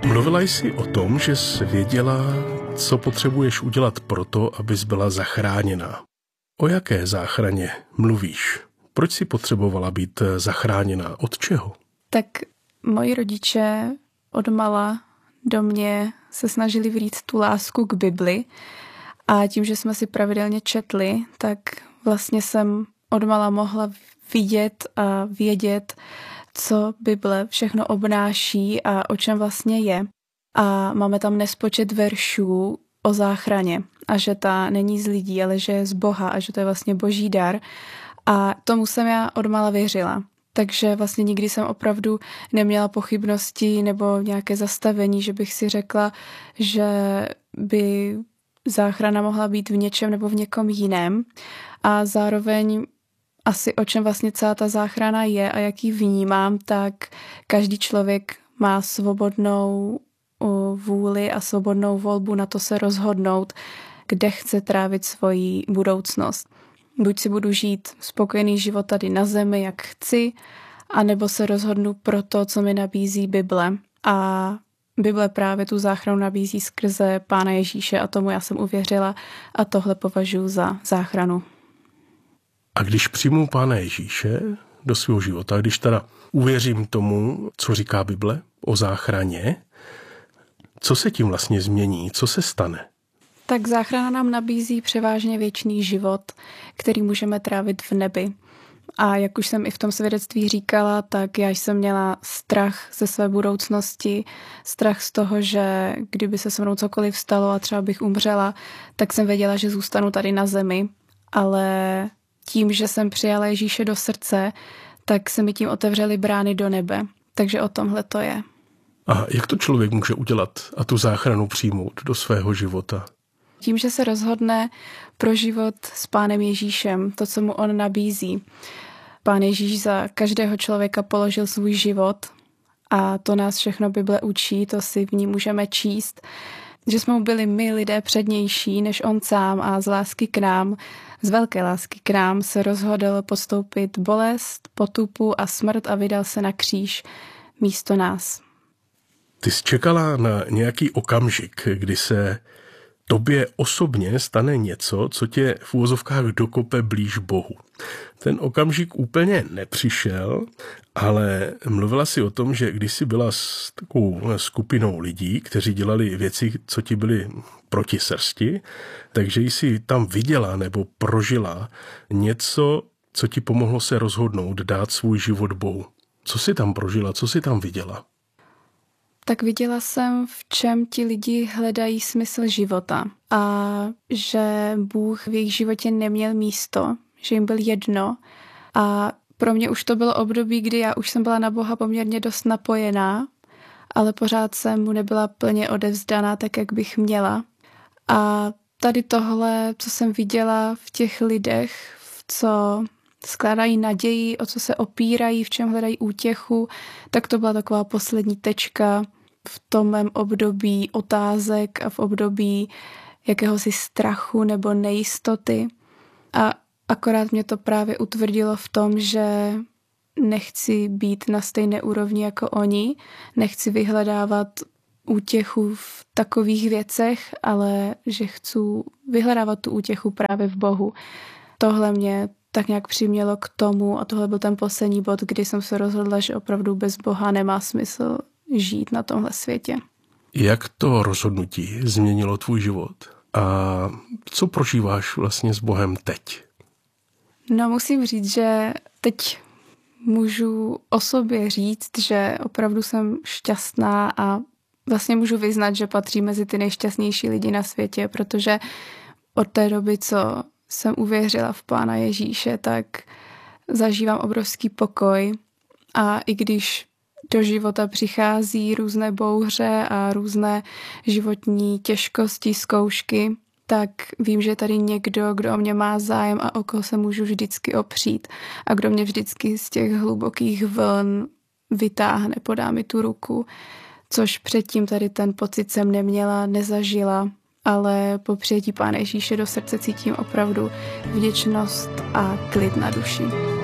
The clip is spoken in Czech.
Mluvila jsi o tom, že jsi věděla, co potřebuješ udělat proto, abys byla zachráněna. O jaké záchraně mluvíš? Proč jsi potřebovala být zachráněna? Od čeho? Tak moji rodiče odmala do mě se snažili vlít tu lásku k Bibli a tím, že jsme si pravidelně četli, tak vlastně jsem odmala mohla vidět a vědět, co Bible všechno obnáší a o čem vlastně je. A máme tam nespočet veršů o záchraně a že ta není z lidí, ale že je z Boha a že to je vlastně boží dar. A tomu jsem já odmala věřila. Takže vlastně nikdy jsem opravdu neměla pochybnosti nebo nějaké zastavení, že bych si řekla, že by záchrana mohla být v něčem nebo v někom jiném. A zároveň asi o čem vlastně celá ta záchrana je a jak ji vnímám, tak každý člověk má svobodnou vůli a svobodnou volbu na to se rozhodnout, kde chce trávit svoji budoucnost. Buď si budu žít spokojený život tady na zemi, jak chci, anebo se rozhodnu pro to, co mi nabízí Bible. A Bible právě tu záchranu nabízí skrze Pána Ježíše a tomu já jsem uvěřila a tohle považuji za záchranu. A když přijmu Pána Ježíše do svého života, když teda uvěřím tomu, co říká Bible o záchraně, co se tím vlastně změní, co se stane? Tak záchrana nám nabízí převážně věčný život, který můžeme trávit v nebi. A jak už jsem i v tom svědectví říkala, tak já jsem měla strach ze své budoucnosti, strach z toho, že kdyby se se mnou cokoliv stalo a třeba bych umřela, tak jsem věděla, že zůstanu tady na zemi, ale tím, že jsem přijala Ježíše do srdce, tak se mi tím otevřely brány do nebe. Takže o tomhle to je. A jak to člověk může udělat a tu záchranu přijmout do svého života? Tím, že se rozhodne pro život s Pánem Ježíšem, to, co mu on nabízí. Pán Ježíš za každého člověka položil svůj život a to nás všechno Bible učí, to si v ní můžeme číst, že jsme mu byli my lidé přednější než on sám a z lásky k nám, z velké lásky k nám se rozhodl podstoupit bolest, potupu a smrt a vydal se na kříž místo nás. Ty jsi čekala na nějaký okamžik, kdy se tobě osobně stane něco, co tě v uvozovkách dokope blíž Bohu. Ten okamžik úplně nepřišel, ale mluvila si o tom, že když jsi byla s takovou skupinou lidí, kteří dělali věci, co ti byly proti srsti, takže jsi tam viděla nebo prožila něco, co ti pomohlo se rozhodnout, dát svůj život Bohu. Co jsi tam prožila, co jsi tam viděla? Tak viděla jsem, v čem ti lidi hledají smysl života a že Bůh v jejich životě neměl místo, že jim byl jedno a pro mě už to bylo období, kdy já už jsem byla na Boha poměrně dost napojená, ale pořád jsem mu nebyla plně odevzdaná tak, jak bych měla. A tady tohle, co jsem viděla v těch lidech, v co skládají naději, o co se opírají, v čem hledají útěchu, tak to byla taková poslední tečka v tom mém období otázek a v období jakéhosi strachu nebo nejistoty. A akorát mě to právě utvrdilo v tom, že nechci být na stejné úrovni jako oni, nechci vyhledávat útěchu v takových věcech, ale že chci vyhledávat tu útěchu právě v Bohu. Tohle mě tak nějak přimělo k tomu a tohle byl ten poslední bod, kdy jsem se rozhodla, že opravdu bez Boha nemá smysl žít na tomhle světě. Jak to rozhodnutí změnilo tvůj život? A co prožíváš vlastně s Bohem teď? No musím říct, že teď můžu o sobě říct, že opravdu jsem šťastná a vlastně můžu vyznat, že patří mezi ty nejšťastnější lidi na světě, protože od té doby, co jsem uvěřila v Pána Ježíše, tak zažívám obrovský pokoj a i když do života přichází různé bouře a různé životní těžkosti, zkoušky, tak vím, že je tady někdo, kdo o mě má zájem a o koho se můžu vždycky opřít a kdo mě vždycky z těch hlubokých vln vytáhne, podá mi tu ruku, což předtím tady ten pocit jsem neměla, nezažila, ale po přijetí Pána Ježíše do srdce cítím opravdu vděčnost a klid na duši.